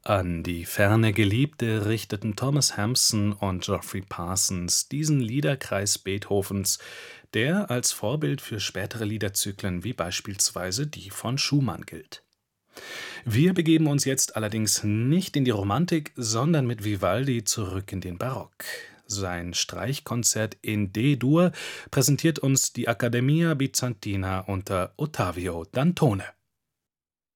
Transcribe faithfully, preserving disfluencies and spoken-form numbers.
An die ferne Geliebte richteten Thomas Hampson und Geoffrey Parsons diesen Liederkreis Beethovens, der als Vorbild für spätere Liederzyklen wie beispielsweise die von Schumann gilt. Wir begeben uns jetzt allerdings nicht in die Romantik, sondern mit Vivaldi zurück in den Barock. Sein Streichkonzert in D-Dur präsentiert uns die Accademia Bizantina unter Ottavio Dantone.